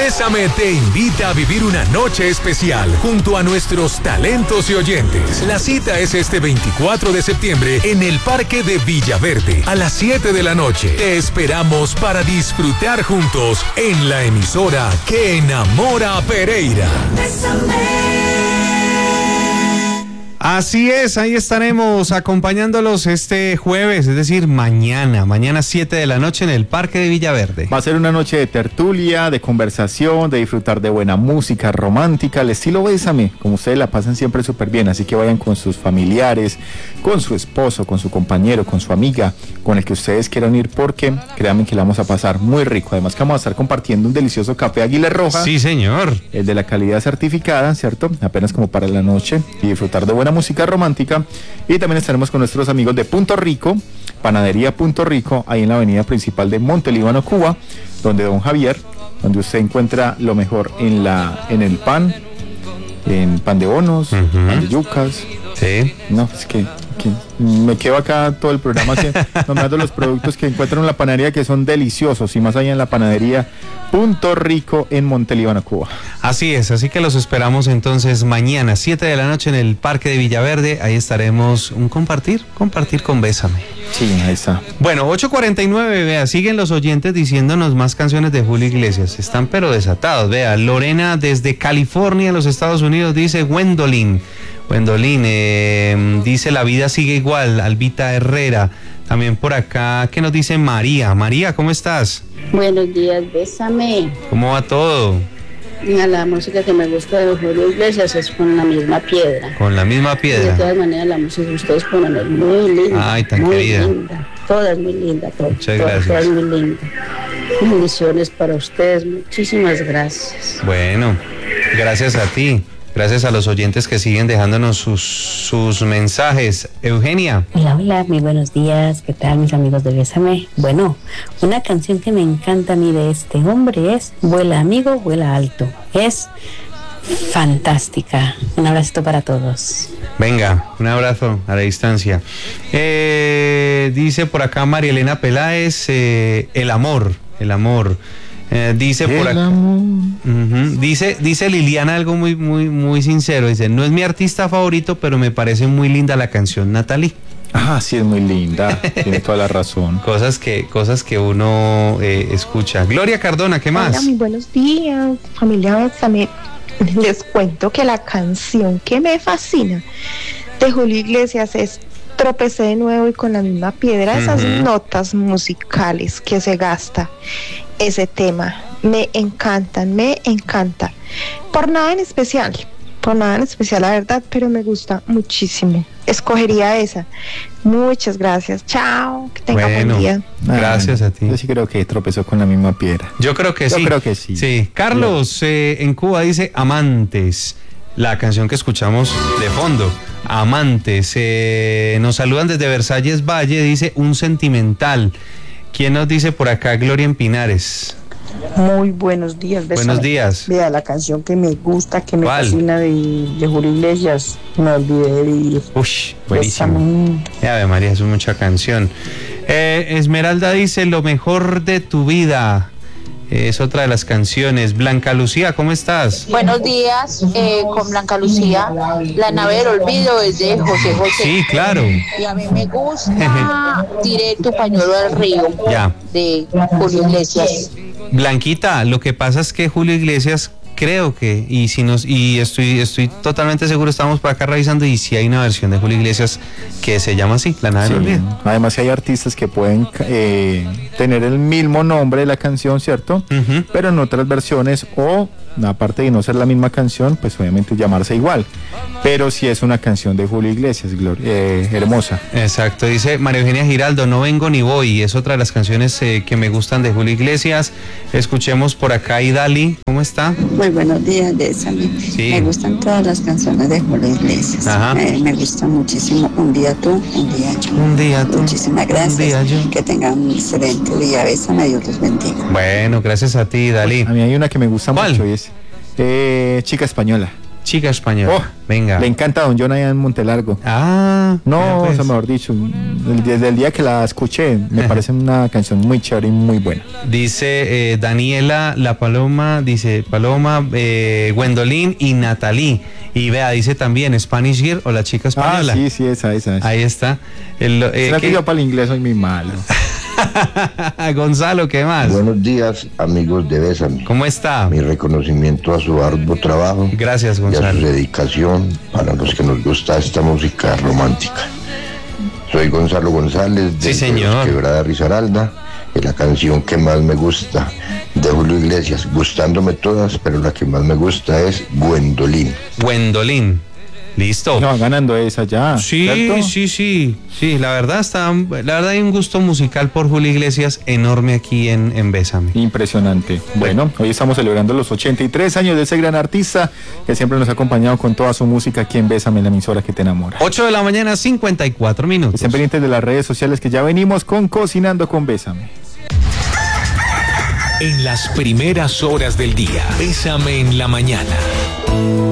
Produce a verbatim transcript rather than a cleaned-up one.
Bésame te invita a vivir una noche especial junto a nuestros talentos y oyentes. La cita es este veinticuatro de septiembre en el Parque de Villaverde a las siete de la noche. Te esperamos para disfrutar juntos en la emisora que enamora a Pereira. Bésame. Así es, ahí estaremos acompañándolos este jueves, es decir, mañana, mañana siete de la noche en el Parque de Villaverde. Va a ser una noche de tertulia, de conversación, de disfrutar de buena música romántica, al estilo Bésame, como ustedes la pasan siempre súper bien, así que vayan con sus familiares, con su esposo, con su compañero, con su amiga, con el que ustedes quieran ir, porque créanme que la vamos a pasar muy rico. Además que vamos a estar compartiendo un delicioso café Águila Roja. Sí, señor. El de la calidad certificada, ¿cierto? Apenas como para la noche y disfrutar de buena música romántica. Y también estaremos con nuestros amigos de Punto Rico, Panadería Punto Rico, ahí en la avenida principal de Montelíbano, Cuba, donde don Javier, donde usted encuentra lo mejor en la en el pan, en pan de bonos, uh-huh. pan de yucas. Sí. No, es que, que me quedo acá todo el programa que, nombrando los productos que encuentran en la panadería, que son deliciosos, y más allá en la panadería Punto Rico en Montelíbano, Cuba. Así es, así que los esperamos entonces mañana, siete de la noche en el Parque de Villaverde. Ahí estaremos un compartir, compartir con Bésame. Sí, ahí está. Bueno, ocho cuarenta y nueve, vea, siguen los oyentes diciéndonos más canciones de Julio Iglesias. Están pero desatados, vea. Lorena desde California, en los Estados Unidos, dice Gwendolyn. Gwendolyn, eh, dice La vida sigue igual, Albita Herrera. También por acá, ¿qué nos dice María? María, ¿cómo estás? Buenos días, Bésame. ¿Cómo va todo? La música que me gusta de Julio Iglesias es Con la misma piedra. Con la misma piedra. De todas maneras, la música que ustedes ponen es muy linda. Ay, tan muy querida. linda. Toda es muy linda. Todo, Muchas toda, gracias. Toda es muy linda. Bendiciones para ustedes. Muchísimas gracias. Bueno, gracias a ti. Gracias a los oyentes que siguen dejándonos sus, sus mensajes. Eugenia. Hola, hola, muy buenos días. ¿Qué tal, mis amigos de Bésame? Bueno, una canción que me encanta a mí de este hombre es Vuela, amigo, vuela alto. Es fantástica. Un abrazo para todos. Venga, un abrazo a la distancia. Eh, dice por acá María Elena Peláez, eh, el amor, el amor. Eh, dice el por acá. Uh-huh. Dice, dice Liliana algo muy, muy, muy sincero. Dice, no es mi artista favorito, pero me parece muy linda la canción, Natalie. Ah, sí, es muy linda. Tiene toda la razón. Cosas que, cosas que uno eh, escucha. Gloria Cardona, ¿qué más? Hola, muy buenos días, familia Bésame. Les cuento que la canción que me fascina de Julio Iglesias es Tropecé de nuevo y con la misma piedra. Uh-huh. Esas notas musicales que se gasta ese tema me encantan, me encanta. Por nada en especial, por nada en especial, la verdad, pero me gusta muchísimo. Escogería esa. Muchas gracias. Chao. Que tenga bueno, buen día. Gracias a ti. Yo sí creo que tropezó con la misma piedra. Yo creo que Yo sí. Yo creo que sí. Sí. Carlos, eh, en Cuba dice Amantes. La canción que escuchamos de fondo. Amantes. Eh, nos saludan desde Versalles Valle. Dice Un Sentimental. ¿Quién nos dice por acá? Gloria en Pinares. Muy buenos días. Bésame. Buenos días. Vea, la canción que me gusta, que me ¿Cuál? fascina de, de Julio Iglesias, Me olvidé de vivir. Uy, buenísimo. Ave María, es mucha canción. Eh, Esmeralda dice Lo mejor de tu vida. Es otra de las canciones. Blanca Lucía, ¿cómo estás? Buenos días, eh, con Blanca Lucía. La nave del olvido es de José José. Sí, claro. Y a mí me gusta Tiré tu pañuelo al río. Ya. De Julio Iglesias. Blanquita, lo que pasa es que Julio Iglesias, creo que, y si nos, y estoy, estoy totalmente seguro, estamos por acá revisando, y si hay una versión de Julio Iglesias que se llama así, La nave del sí. olvido. Además hay artistas que pueden eh, tener el mismo nombre de la canción, ¿cierto? Uh-huh. Pero en otras versiones, o aparte de no ser la misma canción, pues obviamente llamarse igual. Pero si es una canción de Julio Iglesias, Gloria, eh, hermosa. Exacto, dice María Eugenia Giraldo, No vengo ni voy, es otra de las canciones eh, que me gustan de Julio Iglesias. Escuchemos por acá Idali, ¿cómo está? Muy buenos días, Bésame. Sí. Me gustan todas las canciones de Julio Iglesias. Me, me gusta muchísimo Un día tú, un día yo. Un día tú. Muchísimas gracias. Que tengan un excelente día, Bésame, Dios los bendiga. Bueno, gracias a ti, Idali. A mí hay una que me gusta ¿Cuál? mucho y es eh, Chica Española. Chica española. Oh, venga. Le encanta a don John allá en Montelargo. Ah. No, pues. o sea, mejor dicho, desde el día que la escuché, me parece una canción muy chévere y muy buena. Dice eh, Daniela, la Paloma, dice Paloma, eh, Gwendolyn y Natalie. Y vea, dice también Spanish Girl o la chica española. Ah, sí, sí, esa, esa. esa. Ahí está. El, eh, ¿Será que ¿qué? yo para el inglés soy muy malo? Gonzalo, ¿qué más? Buenos días, amigos de Bésame. ¿Cómo está? Mi reconocimiento a su arduo trabajo. Gracias, y Gonzalo. a su dedicación para los que nos gusta esta música romántica. Soy Gonzalo González de sí, señor. Quebrada Risaralda. Y la canción que más me gusta de Julio Iglesias, gustándome todas, pero la que más me gusta es Gwendolyn. Gwendolyn. Listo. No, ganando esa ya. Sí, ¿cierto? sí, sí. Sí, la verdad está, la verdad hay un gusto musical por Julio Iglesias enorme aquí en, en Bésame. Impresionante. Bueno, hoy estamos celebrando los ochenta y tres años de ese gran artista que siempre nos ha acompañado con toda su música aquí en Bésame, la emisora que te enamora. ocho de la mañana, cincuenta y cuatro minutos. Estén pendientes de las redes sociales que ya venimos con Cocinando con Bésame. En las primeras horas del día, Bésame en la mañana.